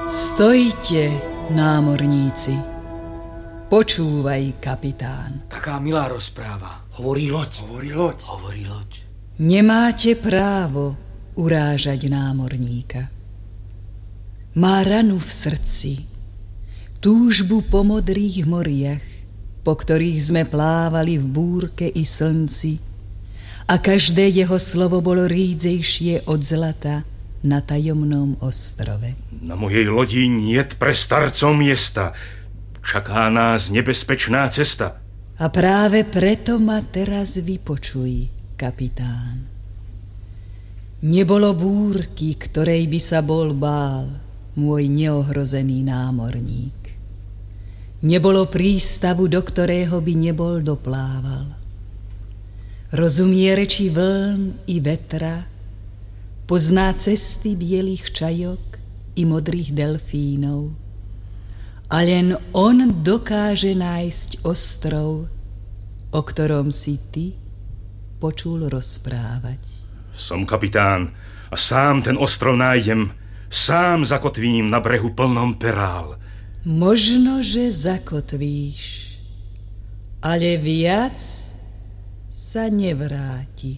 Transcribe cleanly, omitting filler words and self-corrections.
Stojte, námorníci. Počúvaj, kapitán. Taká milá rozpráva. Hovorí loď. Hovorí loď. Nemáte právo urážať námorníka. Má ranu v srdci, túžbu po modrých moriach, po ktorých sme plávali v búrke i slnci, a každé jeho slovo bolo rídzejšie od zlata na tajomnom ostrove. Na mojej lodi niet pre starcov miesta. Čaká nás nebezpečná cesta. A práve preto ma teraz vypočuj, kapitán. Nebolo búrky, ktorej by sa bol bál môj neohrozený námorník. Nebolo prístavu, do ktorého by nebol doplával. Rozumie reči vln i vetra, pozná cesty bielých čajok i modrých delfínov. A len on dokáže nájsť ostrov, o ktorom si ty počul rozprávať. Som kapitán a sám ten ostrov nájdem, sám zakotvím na brehu plnom perál. Možno, že zakotvíš, ale viac sa nevrátiš.